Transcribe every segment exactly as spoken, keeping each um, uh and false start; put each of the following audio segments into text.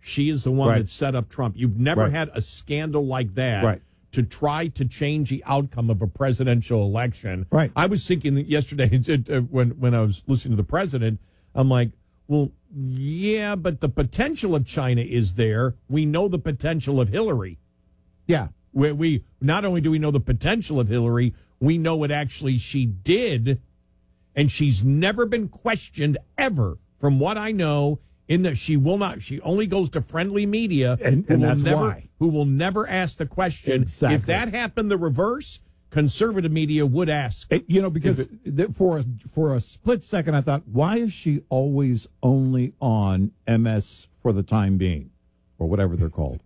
she is the one Right. that set up Trump. You've never Right. had a scandal like that Right. to try to change the outcome of a presidential election. Right. I was thinking that yesterday when, when I was listening to the president, I'm like, well, yeah, but the potential of China is there. We know the potential of Hillary. Yeah. We, we not only do we know the potential of Hillary, we know what actually she did, and she's never been questioned ever, from what I know. In that she will not, she only goes to friendly media, And- who and will that's never, why. who will never ask the question. Exactly. If that happened the reverse, conservative media would ask. It- you know, because th- for a, for a split second, I thought, why is she always only on M S for the time being, or whatever they're called?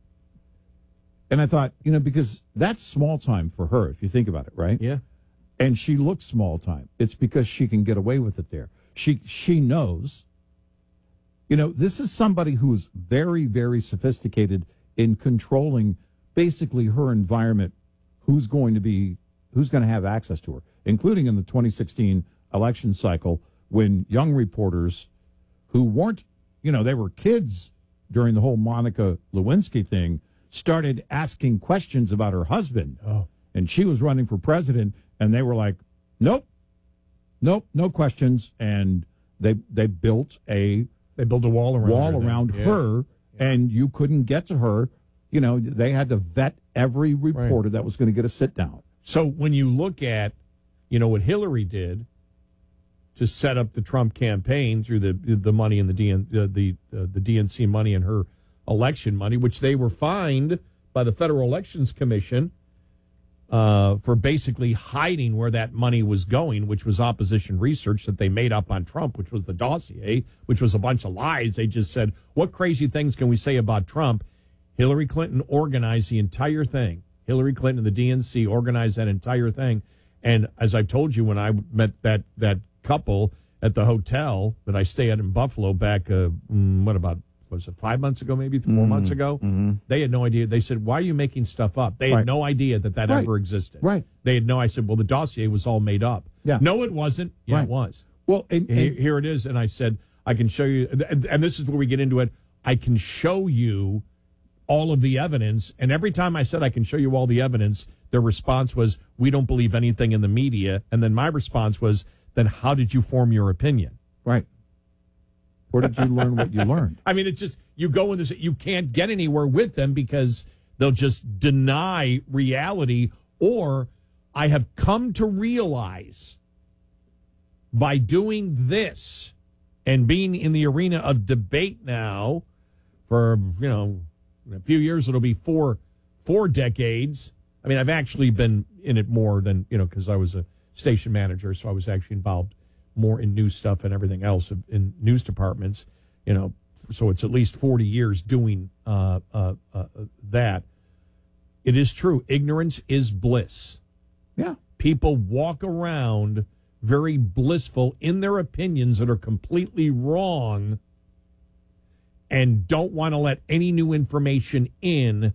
And I thought, you know, because that's small time for her, if you think about it, right? Yeah. And she looks small time. It's because she can get away with it there. She she knows. You know, this is somebody who's very, very sophisticated in controlling basically her environment, who's going to be, who's going to have access to her, including in the twenty sixteen election cycle when young reporters who weren't, you know, they were kids during the whole Monica Lewinsky thing, started asking questions about her husband. Oh. And she was running for president, and they were like, nope, nope, no questions. And they they built a They built a wall around wall her. then. around Yeah. her, and you couldn't get to her. You know, they had to vet every reporter that was going to get a sit down. So when you look at, you know, what Hillary did to set up the Trump campaign through the the money and the D N, uh, the uh, the D N C money and her election money, which they were fined by the Federal Elections Commission uh, for basically hiding where that money was going, which was opposition research that they made up on Trump, which was the dossier, which was a bunch of lies. They just said, what crazy things can we say about Trump? Hillary Clinton organized the entire thing. Hillary Clinton and the D N C organized that entire thing. And as I told you, when I met that, that couple at the hotel that I stay at in Buffalo back, uh, mm, what about, was it five months ago, maybe four Mm-hmm. months ago? Mm-hmm. They had no idea. They said, why are you making stuff up? They had Right. no idea that that Right. ever existed. Right. They had no, I said, well, the dossier was all made up. Yeah. No, it wasn't. Yeah, Right. it was. Well, and, Here, and, here it is. And I said, I can show you. And, and this is where we get into it. I can show you all of the evidence. And every time I said I can show you all the evidence, their response was, we don't believe anything in the media. And then my response was, then how did you form your opinion? right. Where did you learn what you learned? I mean, it's just, you go in this, you can't get anywhere with them because they'll just deny reality. Or I have come to realize by doing this and being in the arena of debate now for, you know, in a few years, it'll be four, four decades. I mean, I've actually been in it more than, you know, because I was a station manager, so I was actually involved more in news stuff and everything else in news departments, you know, so it's at least forty years doing uh, uh, uh, that. It is true. Ignorance is bliss. Yeah. People walk around very blissful in their opinions that are completely wrong and don't want to let any new information in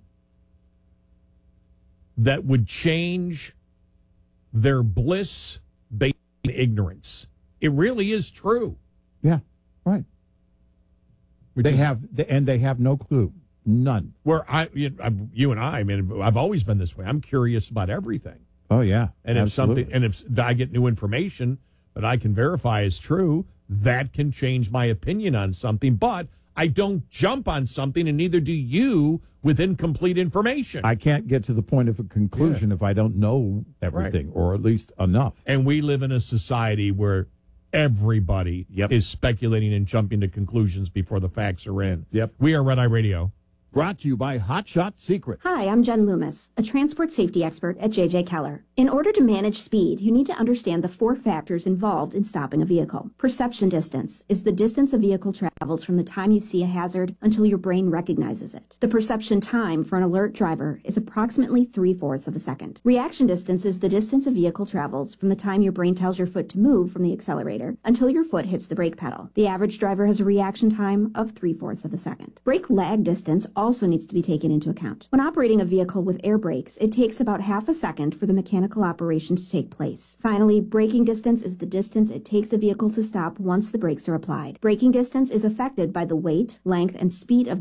that would change their bliss based on ignorance. It really is true. Yeah. Right. Which They is have, and they have no clue. None. where I, you, I, you and I, I mean, I've always been this way. I'm curious about everything. Oh, yeah. And if Absolutely. something, and if I get new information that I can verify is true, that can change my opinion on something. But I don't jump on something, and neither do you with incomplete information. I can't get to the point of a conclusion if I don't know everything, or at least enough. And we live in a society where everybody Yep. is speculating and jumping to conclusions before the facts are in. Yep. We are Red Eye Radio. Brought to you by Hot Shot Secret. Hi, I'm Jen Loomis, a transport safety expert at J J Keller. In order to manage speed, you need to understand the four factors involved in stopping a vehicle. Perception distance is the distance a vehicle travels from the time you see a hazard until your brain recognizes it. The perception time for an alert driver is approximately three-fourths of a second. Reaction distance is the distance a vehicle travels from the time your brain tells your foot to move from the accelerator until your foot hits the brake pedal. The average driver has a reaction time of three-fourths of a second. Brake lag distance also needs to be taken into account. When operating a vehicle with air brakes, it takes about half a second for the mechanical operation to take place. Finally, braking distance is the distance it takes a vehicle to stop once the brakes are applied. Braking distance is affected by the weight, length, and speed of